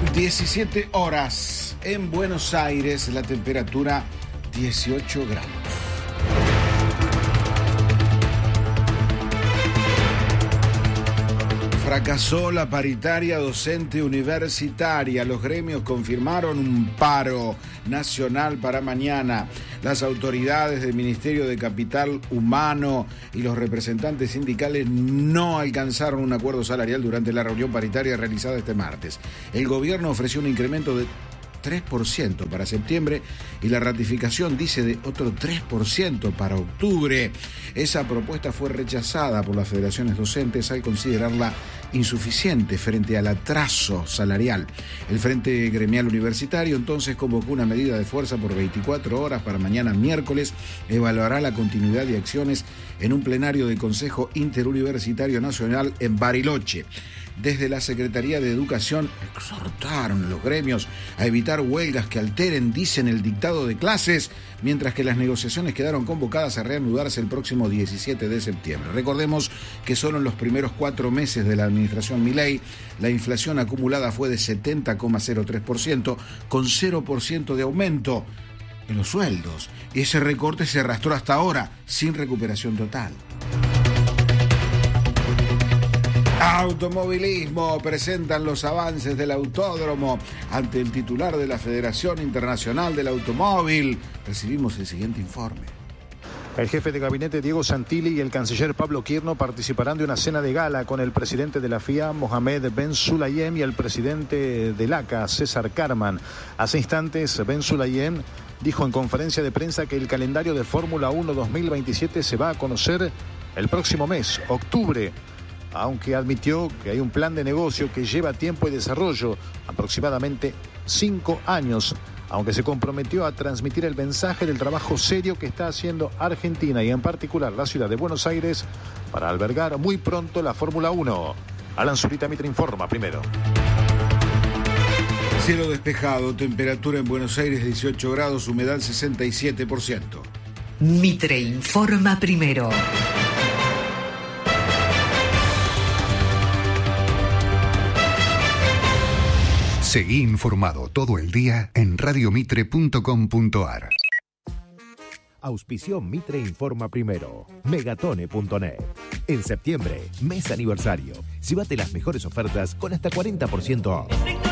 17 horas en Buenos Aires, la temperatura 18 grados. Fracasó la paritaria docente universitaria. Los gremios confirmaron un paro nacional para mañana. Las autoridades del Ministerio de Capital Humano y los representantes sindicales no alcanzaron un acuerdo salarial durante la reunión paritaria realizada este martes. El gobierno ofreció un incremento de 3% para septiembre y la ratificación dice de otro 3% para octubre. Esa propuesta fue rechazada por las federaciones docentes al considerarla insuficiente frente al atraso salarial. El Frente Gremial Universitario entonces convocó una medida de fuerza por 24 horas para mañana miércoles. Evaluará la continuidad de acciones en un plenario del Consejo Interuniversitario Nacional en Bariloche. Desde la Secretaría de Educación exhortaron a los gremios a evitar huelgas que alteren, dicen, el dictado de clases, mientras que las negociaciones quedaron convocadas a reanudarse el próximo 17 de septiembre. Recordemos que solo en los primeros 4 meses de la administración Milei, la inflación acumulada fue de 70,03%, con 0% de aumento en los sueldos. Y ese recorte se arrastró hasta ahora, sin recuperación total. Automovilismo, presentan los avances del autódromo ante el titular de la Federación Internacional del Automóvil. Recibimos el siguiente informe. El jefe de gabinete Diego Santilli y el canciller Pablo Quirno participarán de una cena de gala con el presidente de la FIA, Mohamed Ben Sulayem, y el presidente del ACA, César Carman. Hace instantes, Ben Sulayem dijo en conferencia de prensa que el calendario de Fórmula 1 2027 se va a conocer el próximo mes, octubre, aunque admitió que hay un plan de negocio que lleva tiempo y desarrollo, aproximadamente 5 años, aunque se comprometió a transmitir el mensaje del trabajo serio que está haciendo Argentina y en particular la ciudad de Buenos Aires para albergar muy pronto la Fórmula 1. Alan Zurita, Mitre informa primero. Cielo despejado, temperatura en Buenos Aires 18 grados, humedad 67%. Mitre informa primero. Seguí informado todo el día en radiomitre.com.ar. Auspició Mitre Informa Primero. Megatone.net. En septiembre, mes aniversario. Llévate las mejores ofertas con hasta 40% off.